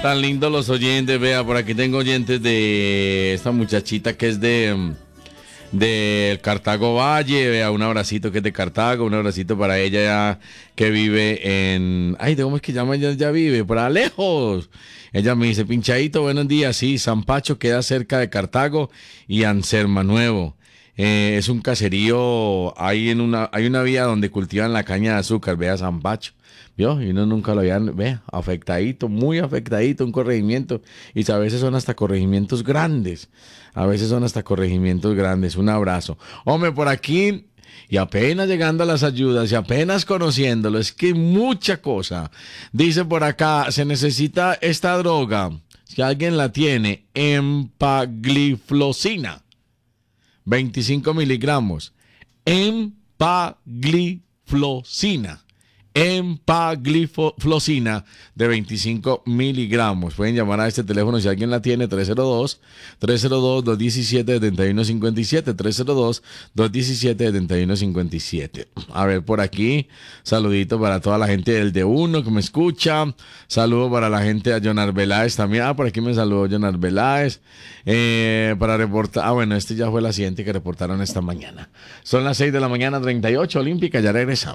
Tan lindos los oyentes, vea, por aquí tengo oyentes de esta muchachita que es de Cartago Valle, vea, un abracito que es de Cartago, un abracito para ella ya que vive en... Ay, ¿cómo es que llama? Ella ya vive, por allá lejos. Ella me dice, Pinchadito, buenos días, sí, San Pacho queda cerca de Cartago y Anserma Nuevo. Es un caserío, hay una vía donde cultivan la caña de azúcar, vea, San Pacho. ¿Vio? Y uno nunca lo había, ve, afectadito, muy afectadito, un corregimiento. Y a veces son hasta corregimientos grandes. A veces son hasta corregimientos grandes. Un abrazo. Hombre, por aquí, y apenas llegando a las ayudas, y apenas conociéndolo, es que mucha cosa. Dice por acá, se necesita esta droga, si alguien la tiene, empagliflozina. 25 miligramos. Empagliflozina. Empagliflozina de 25 miligramos. Pueden llamar a este teléfono si alguien la tiene, 302-217-7157, 302-217-7157. A ver, por aquí, saludito para toda la gente del D1 que me escucha, saludo para la gente de Jonar Veláez también, por aquí me saludó Jonar Veláez, para reportar, bueno, este ya fue el accidente que reportaron esta mañana. Son las 6 de la mañana, 38, Olímpica, ya regresamos.